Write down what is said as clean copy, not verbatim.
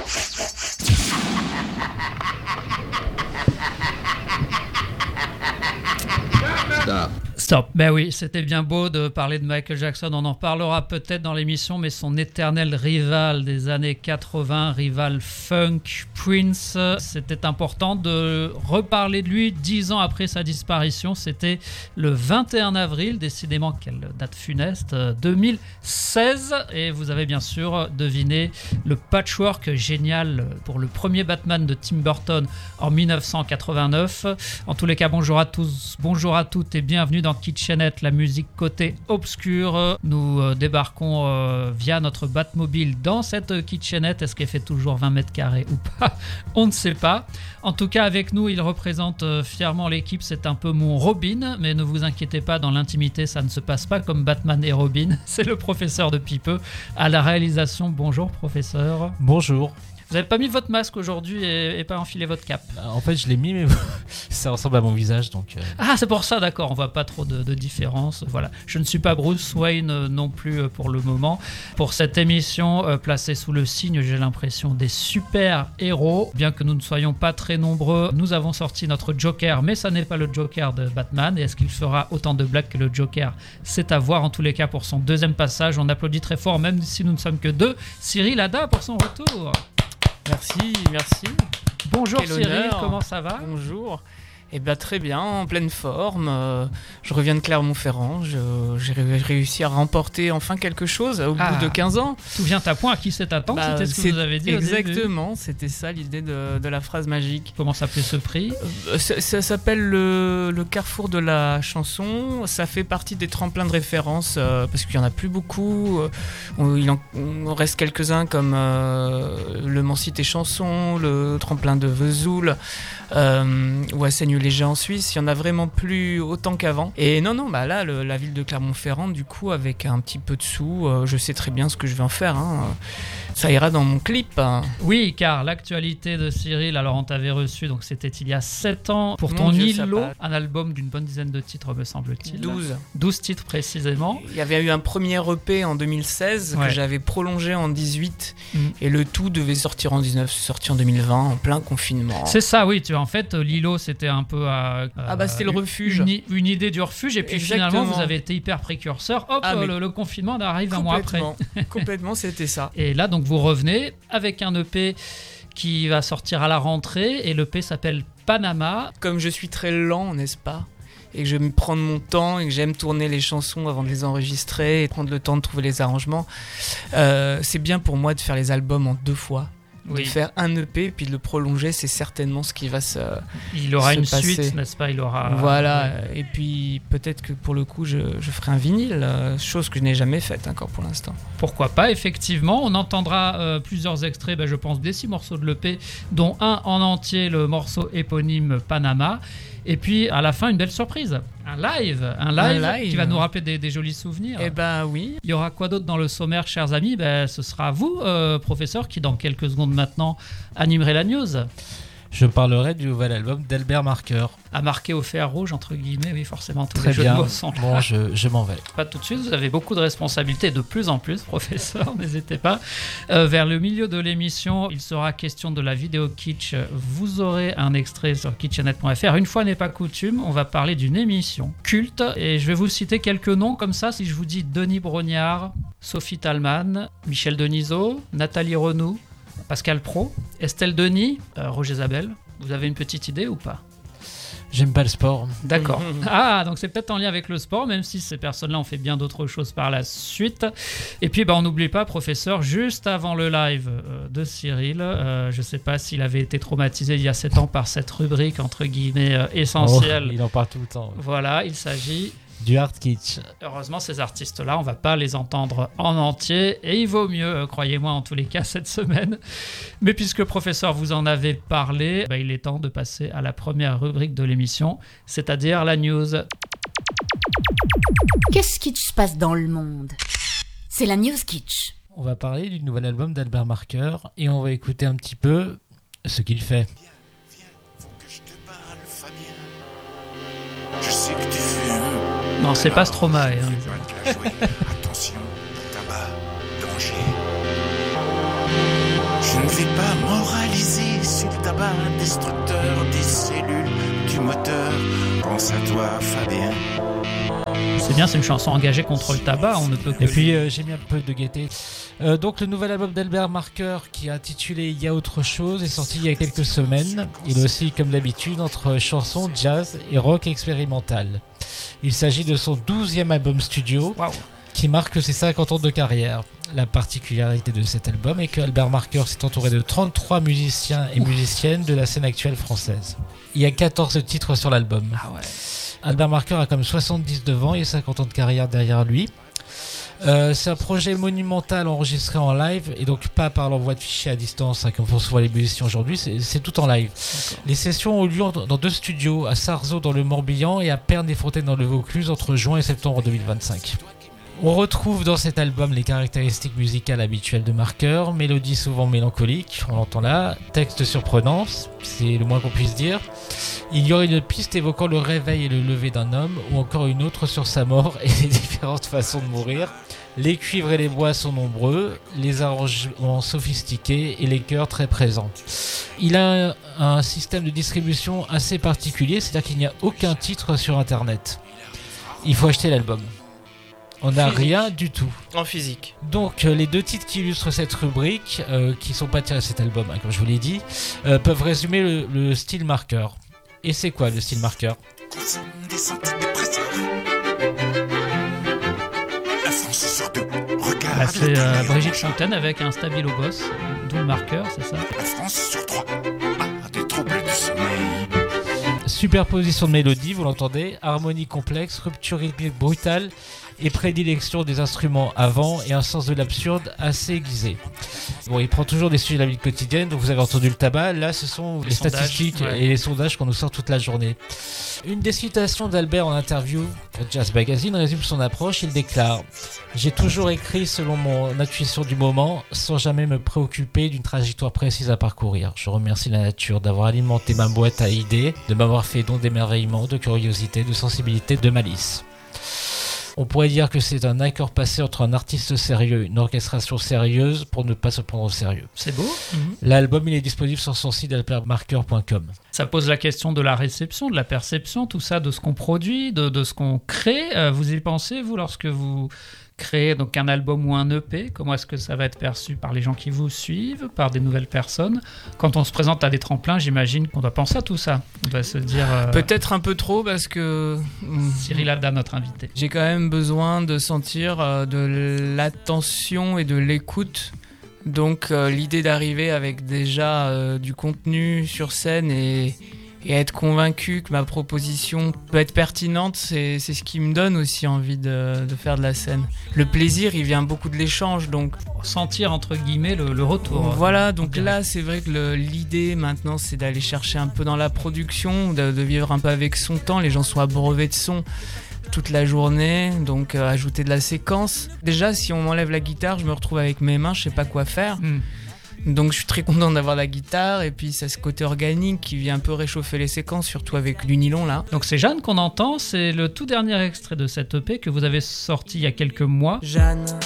Stop. Ben oui, c'était bien beau de parler de Michael Jackson. On en parlera peut-être dans l'émission, mais son éternel rival des années 80, rival funk, Prince, c'était important de reparler de lui 10 ans après sa disparition. C'était le 21 avril, décidément, quelle date funeste, 2016. Et vous avez bien sûr deviné le patchwork génial pour le premier Batman de Tim Burton en 1989. En tous les cas, bonjour à tous, bonjour à toutes et bienvenue dans Kitchenette, la musique côté obscur. Nous débarquons via notre Batmobile dans cette Kitchenette. Est-ce qu'elle fait toujours 20 mètres carrés ou pas? On ne sait pas. En tout cas, avec nous, il représente fièrement l'équipe. C'est un peu mon Robin, mais ne vous inquiétez pas, dans l'intimité, ça ne se passe pas comme Batman et Robin. C'est le professeur de Pipeux à la réalisation. Bonjour, professeur. Bonjour. Vous n'avez pas mis votre masque aujourd'hui et pas enfilé votre cape? En fait, je l'ai mis, mais ça ressemble à mon visage, donc... Ah, c'est pour ça, d'accord, on voit pas trop de différence. Voilà, je ne suis pas Bruce Wayne non plus pour le moment. Pour cette émission placée sous le signe, j'ai l'impression, des super-héros. Bien que nous ne soyons pas très nombreux, nous avons sorti notre Joker, mais ça n'est pas le Joker de Batman. Et est-ce qu'il fera autant de blagues que le Joker? C'est à voir. En tous les cas, pour son deuxième passage, on applaudit très fort, même si nous ne sommes que deux. Cyril Hada pour son retour. Merci. Bonjour. Quel Cyril, honneur. Comment ça va? Bonjour. Eh bien très bien, en pleine forme. Je reviens de Clermont-Ferrand. J'ai réussi à remporter enfin quelque chose au bout de 15 ans. Tout vient à point, à qui c'est attendre, c'était ce que vous avez dit exactement, c'était ça l'idée de la phrase magique. Comment s'appelait ce prix? Ça s'appelle le Carrefour de la chanson. Ça fait partie des tremplins de référence parce qu'il n'y en a plus beaucoup. Il en reste quelques-uns comme le Mancité Chanson, le tremplin de Vesoul ou à Seigneur-Léger en Suisse. Il n'y en a vraiment plus autant qu'avant. Et non, là, la ville de Clermont-Ferrand, du coup, avec un petit peu de sous, je sais très bien ce que je vais en faire. Ça ira dans mon clip. Oui, car l'actualité de Cyril, alors on t'avait reçu, donc c'était il y a 7 ans, pour ton Îlot, un album d'une bonne dizaine de titres, me semble-t-il. 12 titres précisément. Il y avait eu un premier EP en 2016 que j'avais prolongé en 18 et le tout devait sortir en 19, c'est sorti en 2020, en plein confinement. C'est ça, oui. En fait, l'îlot, c'était un peu c'était le refuge. Une idée du refuge, et puis Exactement. Finalement, vous avez été hyper précurseur. Hop, le confinement arrive un mois après. Complètement, c'était ça. Et là, donc, vous revenez avec un EP qui va sortir à la rentrée, et l'EP s'appelle Panama. Comme je suis très lent, n'est-ce pas ? Et que je vais me prendre mon temps et que j'aime tourner les chansons avant de les enregistrer et prendre le temps de trouver les arrangements, c'est bien pour moi de faire les albums en 2 fois. De faire un EP puis de le prolonger, c'est certainement ce qui va se Il aura se une passer. suite, n'est-ce pas? Il aura. Voilà. Et puis peut-être que pour le coup, je ferai un vinyle, chose que je n'ai jamais faite encore pour l'instant. Pourquoi pas? Effectivement, on entendra plusieurs extraits. Je pense des 6 morceaux de l'EP, dont un en entier, le morceau éponyme Panama. Et puis à la fin, une belle surprise, un live qui va nous rappeler des jolis souvenirs. Eh ben oui. Il y aura quoi d'autre dans le sommaire, chers amis? Ce sera vous, professeur, qui dans quelques secondes maintenant animerez la news. Je parlerai du nouvel album d'Albert Marker. À marquer au fer rouge, entre guillemets, oui, forcément, tous Très les jeux bien. de mots sont là. Bon, je m'en vais. Pas tout de suite, vous avez beaucoup de responsabilités, de plus en plus, professeur, n'hésitez pas. Vers le milieu de l'émission, il sera question de la vidéo kitsch. Vous aurez un extrait sur kitchenette.fr. Une fois n'est pas coutume, on va parler d'une émission culte, et je vais vous citer quelques noms comme ça. Si je vous dis Denis Brognard, Sophie Talman, Michel Denisot, Nathalie Renou, Pascal Praud, Estelle Denis, Roger Zabel, vous avez une petite idée ou pas? J'aime pas le sport. D'accord. Ah, donc c'est peut-être en lien avec le sport, même si ces personnes-là ont fait bien d'autres choses par la suite. Et puis, on n'oublie pas, professeur, juste avant le live de Cyril, je sais pas s'il avait été traumatisé il y a 7 ans par cette rubrique, entre guillemets, essentielle. Il en parle tout le temps. Voilà, il s'agit du hard kitsch. Heureusement, ces artistes-là, on va pas les entendre en entier, et il vaut mieux, croyez-moi, en tous les cas, cette semaine. Mais puisque, professeur, vous en avez parlé, il est temps de passer à la première rubrique de l'émission, c'est-à-dire la news. Qu'est-ce qui se passe dans le monde? C'est la news kitsch. On va parler du nouvel album d'Albert Marker, et on va écouter un petit peu ce qu'il fait. Viens, faut que je te parle, Fabien. Je sais que tu fumes. Non, c'est pas Stromae. Attention, tabac, danger. Je Je ne vais pas moraliser sur le tabac destructeur des cellules du moteur. Pense à toi, Fabien. C'est bien, c'est une chanson engagée contre le tabac, on ne peut que... Et puis j'ai mis un peu de gaieté. Donc le nouvel album d'Albert Marker, qui est intitulé Il y a autre chose, est sorti il y a quelques semaines. Il est aussi, comme d'habitude, entre chansons, jazz et rock expérimental. Il s'agit de son 12e album studio, Waouh. qui marque ses 50 ans de carrière. La particularité de cet album est qu'Albert Marker s'est entouré de 33 musiciens et musiciennes de la scène actuelle française. Il y a 14 titres sur l'album. Ah ouais. Albert Marker a comme 79 ans et 50 ans de carrière derrière lui. C'est un projet monumental enregistré en live et donc pas par l'envoi de fichiers à distance comme font souvent les musiciens aujourd'hui, c'est tout en live. D'accord. Les sessions ont lieu dans 2 studios, à Sarzeau dans le Morbihan et à Pernes-des-Fontaines dans le Vaucluse entre juin et septembre 2025. On retrouve dans cet album les caractéristiques musicales habituelles de Marker, mélodie souvent mélancolique, on l'entend là, texte surprenant, c'est le moins qu'on puisse dire. Il y aurait une piste évoquant le réveil et le lever d'un homme, ou encore une autre sur sa mort et les différentes façons de mourir. Les cuivres et les bois sont nombreux, les arrangements sophistiqués et les chœurs très présents. Il a un système de distribution assez particulier, c'est-à-dire qu'il n'y a aucun titre sur internet. Il faut acheter l'album. On n'a rien du tout. En physique. Donc les 2 titres qui illustrent cette rubrique, qui ne sont pas tirés de cet album, comme je vous l'ai dit, peuvent résumer le style Marker. Et c'est quoi le style Marker ? Consomme des antidépresseurs. La France sur 2. Regarde. Bah, c'est la télé. Brigitte Fontaine avec un stabilo boss, d'où le Marker, c'est ça? La France sur 3. Ah, des troubles du sommeil. Superposition de mélodies, vous l'entendez, harmonie complexe, rupture rythmique brutale et prédilection des instruments avant et un sens de l'absurde assez aiguisé. Bon, il prend toujours des sujets de la vie quotidienne, donc vous avez entendu le tabac, là ce sont les sondages, statistiques ouais. et les sondages qu'on nous sort toute la journée. Une des citations d'Albert en interview au Jazz Magazine résume son approche, il déclare « J'ai toujours écrit selon mon intuition du moment, sans jamais me préoccuper d'une trajectoire précise à parcourir. Je remercie la nature d'avoir alimenté ma boîte à idées, de m'avoir fait don d'émerveillement, de curiosité, de sensibilité, de malice. » On pourrait dire que c'est un accord passé entre un artiste sérieux et une orchestration sérieuse pour ne pas se prendre au sérieux. C'est beau. L'album il est disponible sur son site albertmarker.com. Ça pose la question de la réception, de la perception, tout ça, de ce qu'on produit, de ce qu'on crée. Vous y pensez, vous, lorsque vous créez donc un album ou un EP? Comment est-ce que ça va être perçu par les gens qui vous suivent, par des nouvelles personnes? Quand on se présente à des tremplins, j'imagine qu'on doit penser à tout ça. On doit se dire... Peut-être un peu trop parce que... Cyril Hadda, notre invité. J'ai quand même besoin de sentir de l'attention et de l'écoute. Donc l'idée d'arriver avec déjà du contenu sur scène et être convaincu que ma proposition peut être pertinente, c'est ce qui me donne aussi envie de faire de la scène. Le plaisir, il vient beaucoup de l'échange, donc... Sentir, entre guillemets, le retour. Voilà, donc là, c'est vrai que l'idée maintenant, c'est d'aller chercher un peu dans la production, de vivre un peu avec son temps. Les gens sont abreuvés de son toute la journée, donc ajouter de la séquence. Déjà, si on m'enlève la guitare, je me retrouve avec mes mains, je sais pas quoi faire. Donc je suis très content d'avoir la guitare et puis c'est ce côté organique qui vient un peu réchauffer les séquences, surtout avec du nylon là. Donc c'est Jeanne qu'on entend, c'est le tout dernier extrait de cette EP que vous avez sorti il y a quelques mois. Jeanne,